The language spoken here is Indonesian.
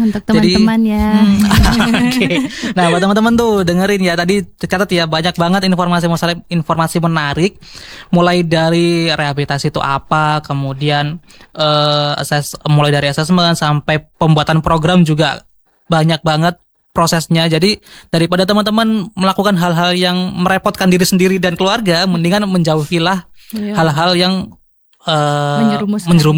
untuk teman-teman ya. Oke. Nah, buat teman-teman tuh dengerin ya, tadi tercatat ya, banyak banget informasi menarik, mulai dari rehabilitasi itu apa, kemudian mulai dari asesmen sampai pembuatan program juga banyak banget prosesnya. Jadi daripada teman-teman melakukan hal-hal yang merepotkan diri sendiri dan keluarga, mendingan menjauhilah hal-hal yang menjerumuskan